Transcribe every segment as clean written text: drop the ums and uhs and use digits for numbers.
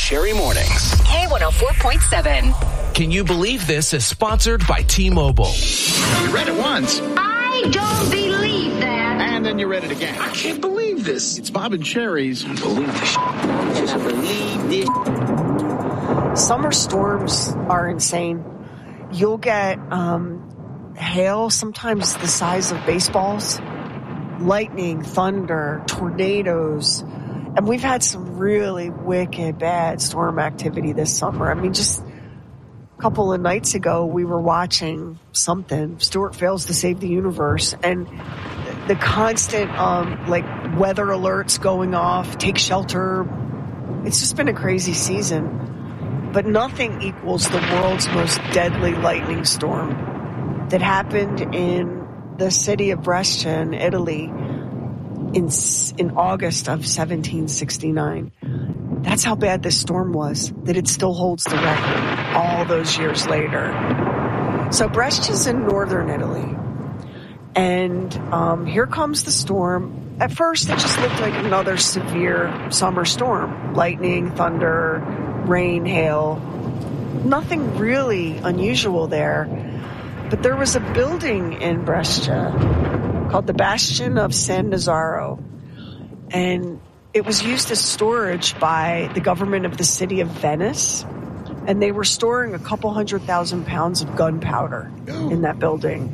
Cherry Mornings. K104.7. Can you believe this is sponsored by T-Mobile? You read it once. I don't believe that. And then you read it again. I can't believe this. It's Bob and Cherry's. Believe this. Just believe this. Summer storms are insane. You'll get hail, sometimes the size of baseballs, lightning, thunder, tornadoes. And we've had some really wicked bad storm activity this summer. I mean, just a couple of nights ago, we were watching something, Stuart Fails to Save the Universe, and the constant, weather alerts going off, take shelter. It's just been a crazy season. But nothing equals the world's most deadly lightning storm that happened in the city of Brescia in Italy in August of 1769. That's how bad this storm was, that it still holds the record all those years later. So Brescia's in northern Italy. And here comes the storm. At first, it just looked like another severe summer storm. Lightning, thunder, rain, hail. Nothing really unusual there. But there was a building in Brescia called the Bastion of San Nazaro. And it was used as storage by the government of the city of Venice. And they were storing a couple 100,000 pounds of gunpowder in that building.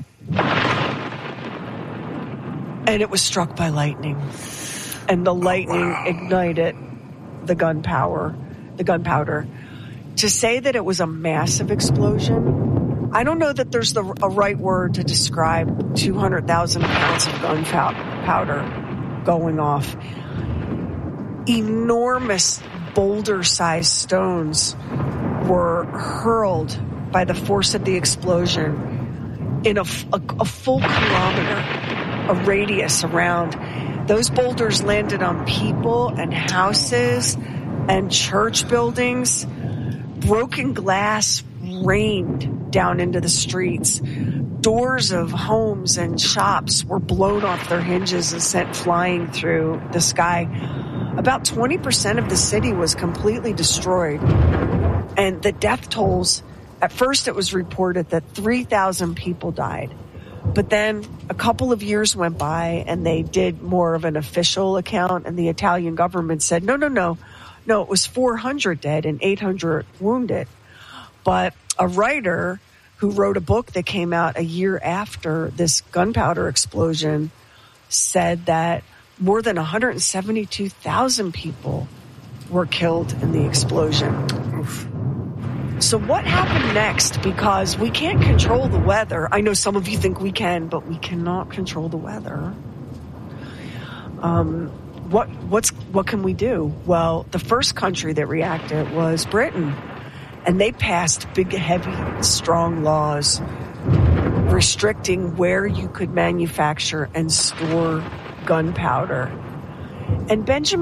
And it was struck by lightning. And the lightning ignited the gunpowder. To say that it was a massive explosion, I don't know that there's a right word to describe 200,000 pounds of gunpowder going off. Enormous boulder-sized stones were hurled by the force of the explosion in a full kilometer, a radius around. Those boulders landed on people and houses and church buildings. Broken glass rained down into the streets. Doors of homes and shops were blown off their hinges and sent flying through the sky. About 20% of the city was completely destroyed. And the death tolls, at first it was reported that 3,000 people died. But then a couple of years went by and they did more of an official account, and the Italian government said, no, it was 400 dead and 800 wounded. But a writer who wrote a book that came out a year after this gunpowder explosion said that more than 172,000 people were killed in the explosion. Oof. So what happened next? Because we can't control the weather. I know some of you think we can, but we cannot control the weather. What can we do? Well, the first country that reacted was Britain. And they passed big, heavy, strong laws restricting where you could manufacture and store gunpowder. And Benjamin